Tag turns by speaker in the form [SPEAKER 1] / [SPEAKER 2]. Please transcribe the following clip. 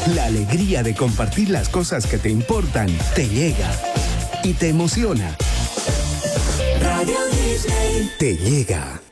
[SPEAKER 1] La alegría de compartir las cosas que te importan te llega y te emociona. Radio Disney te llega.